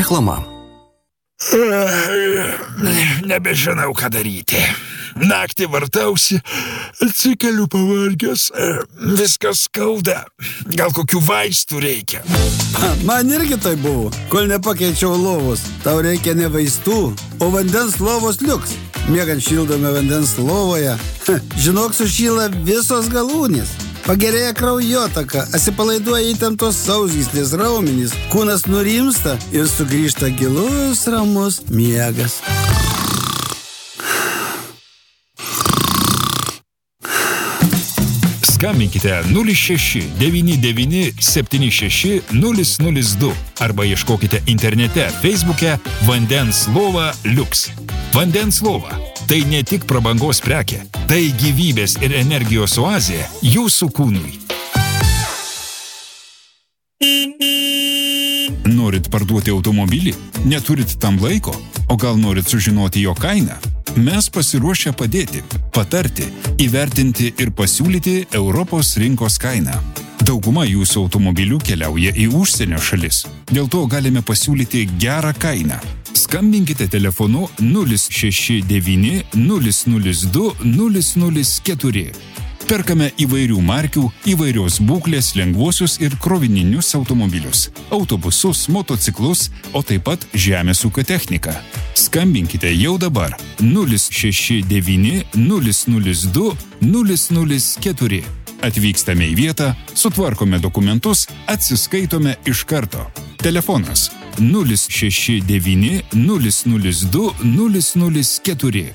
Reklama. Nebežinau, ką daryti. Naktį vartausi, atsikeliu pavargęs, viskas skauda. Gal kokių vaistų reikia? Man irgi tai buvo, kol nepakeičiau lovos. Tau reikia ne vaistų, o vandens lovos liuks. Miegant šildome vandens lovoje. Žinok, sušyla visos galūnės. Pagerėja kraujotaka, atsipalaiduoja įtemptos sausgyslės raumenys, kūnas nurimsta ir sugrįžta gilus, ramus miegas. Skambinkite 06 99 76 002 arba ieškokite internete Facebook'e Vandens lova Liuks. Vandens lova – tai ne tik prabangos prekė, tai gyvybės ir energijos oazė jūsų kūnui. Norit parduoti automobilį? Neturit tam laiko? O gal norit sužinoti jo kainą? Mes pasiruošę padėti, patarti, įvertinti ir pasiūlyti Europos rinkos kainą. Dauguma jūsų automobilių keliauja į užsienio šalis. Dėl to galime pasiūlyti gerą kainą. Skambinkite telefonu 069 002 004. Perkame įvairių markių, įvairios būklės lengvuosius ir krovininius automobilius, autobusus, motociklus, o taip pat žemės ūkio techniką. Skambinkite jau dabar 069 002 004. Atvykstame į vietą, sutvarkome dokumentus, atsiskaitome iš karto. Telefonas 069 002 004.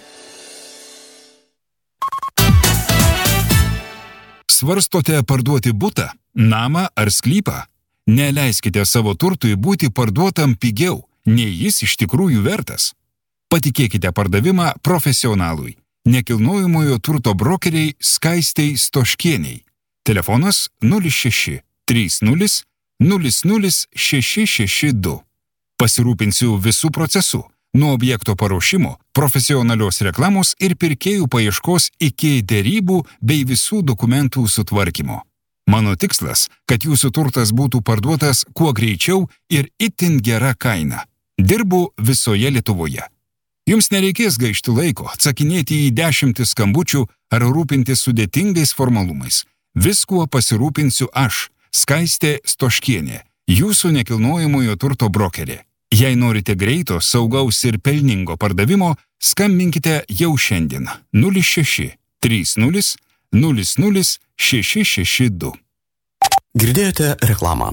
Svarstote parduoti butą, namą ar sklypą? Neleiskite savo turtui būti parduotam pigiau, nei jis iš tikrųjų vertas. Patikėkite pardavimą profesionalui. Nekilnojamojo turto brokeriai Skaistei Stoškieniai. Telefonas 06 30 00 662. Pasirūpinsiu visų procesų, nuo objekto paruošimo, profesionalios reklamos ir pirkėjų paieškos iki derybų bei visų dokumentų sutvarkymo. Mano tikslas, kad jūsų turtas būtų parduotas kuo greičiau ir itin gera kaina. Dirbu visoje Lietuvoje. Jums nereikės gaišti laiko, atsakinėti į 10 skambučių ar rūpintis sudėtingais formalumais. Viskuo pasirūpinsiu aš, Skaistė Stoškienė, jūsų nekilnojamojo turto brokerė. Jei norite greito, saugaus ir pelningo pardavimo, skambinkite jau šiandien 06 30 00 662. Girdėjote reklamą.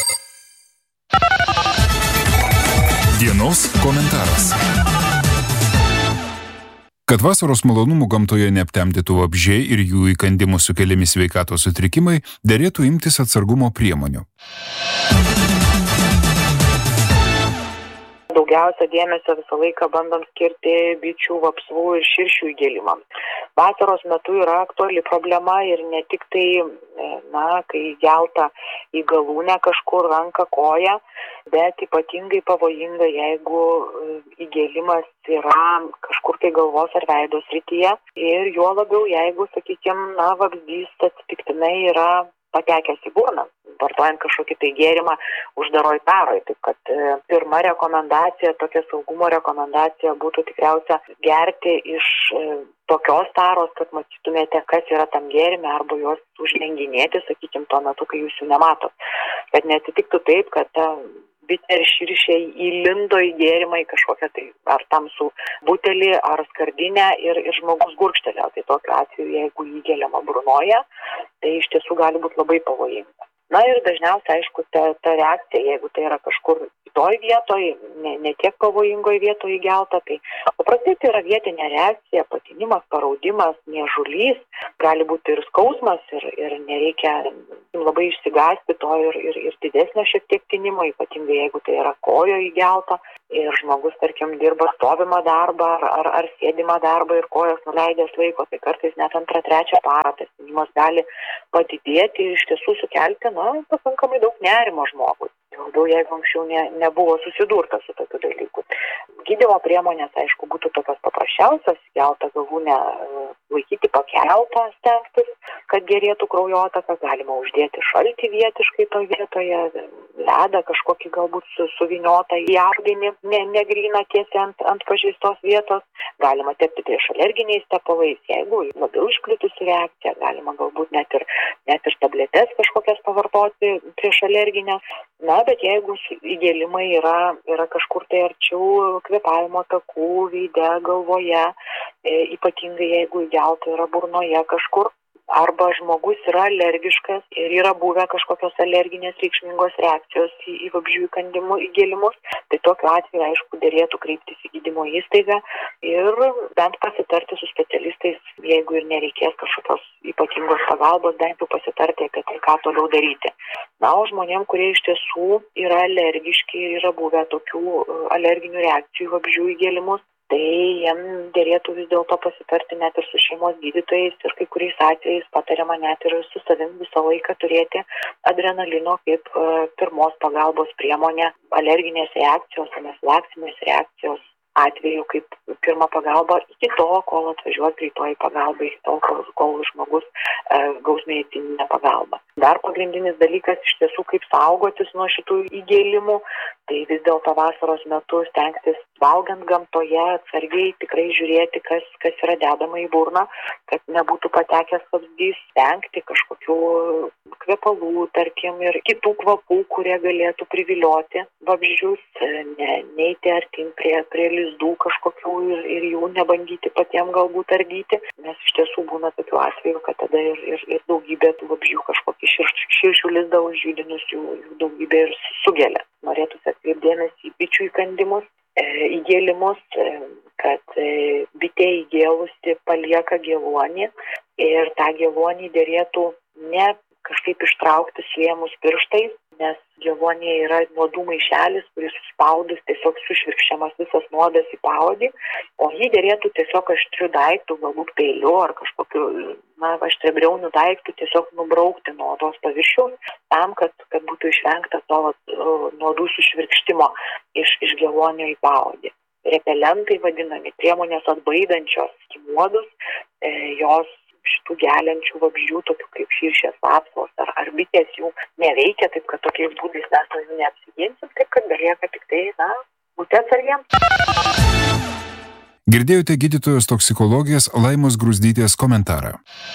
Dienos komentaras. Kad vasaros malonumų gamtoje neaptemdytų vabzdžiai ir jų įkandimų sukeliami sveikatos sutrikimai, derėtų imtis atsargumo priemonių. Daugiausia dėmesio visą laiką bandom skirti bičių, vapsvų ir širšių įgėlimams. Vasaros metu yra aktuali problema ir ne tik tai, kai gelta į galūnę kažkur ranką, koją, bet ypatingai pavojinga, jeigu įgėlimas yra kažkur tai galvos ar veido srityje ir juo labiau, jeigu, vabzdys atsitiktinai yra patekęs į burną, vartojant kažkokį tai gėrimą uždaroj taroj. Taip kad pirma rekomendacija, tokia saugumo rekomendacija būtų tikriausia gerti iš tokios taros, kad matytumėte, kas yra tam gėrime, arba juos uždenginėti, tuo metu, kai jūs jų nematot. Kad neatsitiktų taip, kad bitė ir širšiai įlindo į gėrimą į kažkokią tai ar tamsų butelį, ar skardinę ir žmogus gurkštelėjo. Tai tokiu atveju, jeigu įgeliama burnoje, tai iš tiesų gali būti labai pavojinga. Na ir dažniausiai, aišku, ta reakcija, jeigu tai yra kažkur kitoj vietoj, ne tiek pavojingoj vietoj įgelta, tai paprastai tai yra vietinė reakcija, patinimas, paraudimas, niežulys, gali būti ir skausmas ir nereikia labai išsigąsti to ir didesnio šiek tiek tinimo, ypatingai jeigu tai yra kojo įgelta ir žmogus, tarkim, dirba stovimą darbą ar sėdimą darbą ir kojas nuleidęs laiko, tai kartais net 2-3 parą tas tinimas gali padidėti ir iš tiesų sukelti, pakankamai daug nerimo žmogui. Labiau, jeigu anksčiau nebuvo susidurta su tokiu dalyku. Gydymo priemonės, aišku, būtų tokios paprasčiausios, geltą galūnę laikyti pakeltą, stengtis, kad gerėtų kraujotaka, galima uždėti šaltį vietiškai toje vietoje, ledą kažkokį galbūt suvyniotą į audinį, negryną tiesiai ant pažeistos vietos, galima tepti prieš alerginiais tepalais, jeigu labiau išplitusi reakcija, galima galbūt net ir tabletes kažkokias pavartoti prieš alerginės. Na, bet jeigu įgėlimai yra kažkur tai arčiau kvėpavimo takų, veide, galvoje, ypatingai jeigu įgelta yra burnoje kažkur, arba žmogus yra alergiškas ir yra buvę kažkokios alerginės reikšmingos reakcijos į vabzdžių įkandimų įgėlimus, tai tokiu atveju, aišku, derėtų kreiptis į gydymo įstaigą ir bent pasitarti su specialistais, jeigu ir nereikės kažkokios ypatingos pagalbos, bent jau pasitarti apie tai, ką toliau daryti. Na, o žmonėm, kurie iš tiesų yra alergiški ir yra buvę tokių alerginių reakcijų į vabzdžių įgėlimus, tai jiem derėtų vis dėlto pasitarti net ir su šeimos gydytojais ir kai kuriais atvejais patariama net ir su savim visą laiką turėti adrenalino kaip pirmos pagalbos priemonę alerginės reakcijos, anafilaksinės reakcijos atveju kaip pirmą pagalbą iki to, kol atvažiuos greitoji pagalba, iki to, kol žmogus gaus medicininę pagalbą. Dar pagrindinis dalykas iš tiesų, kaip saugotis nuo šitų įgėlimų, tai vis dėlto vasaros metu stengtis valgant gamtoje, atsargiai tikrai žiūrėti, kas yra dedama į burną, kad nebūtų patekęs vabzdys, stengti kažkokių kvepalų, tarkim, ir kitų kvapų, kurie galėtų privilioti vabzdžius, neiti artin prie lizdų kažkokių ir jų nebandyti patiem galbūt ardyti, nes iš tiesų būna tokių atvejų, kad tada ir daugybė tų vabzdžių kažkokį širšių lizdą užžydinus jų daugybė ir sugelia. Norėtųsi atkreipdėmėsi į bičių įkandimus, įgėlimus, kad bitė įgėlusi palieka geluonį ir tą geluonį derėtų ne kažkaip ištraukti suėmus pirštais, nes geluonėje yra nuodų maišelis, kuris suspaudus tiesiog sušvirkščiamas visas nuodas į paodį, o jį derėtų tiesiog aštriu daiktu, galbūt peiliu ar kažkokiu aštriabriauniu daiktu tiesiog nubraukti nuo odos paviršiaus, tam, kad būtų išvengta to nuodų sušvirkštimo iš geluonio į paodį. Repelentai vadinami, priemonės atbaidančios nuodus, jos šitų geliančių vabzdžių, tokių kaip širšės, vapsvos ar bitės jų neveikia, taip kad tokiais būdais mes nuo jų neapsiginsim, taip kad belieka tik tai, būti atsargiems. Girdėjote gydytojos toksikologės Laimos Gruzdytės komentarą.